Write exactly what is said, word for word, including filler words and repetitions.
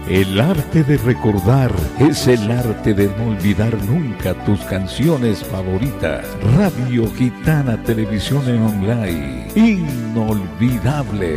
El arte de recordar es el arte de no olvidar nunca tus canciones favoritas. Radio Gitana Televisión en Online. Inolvidable.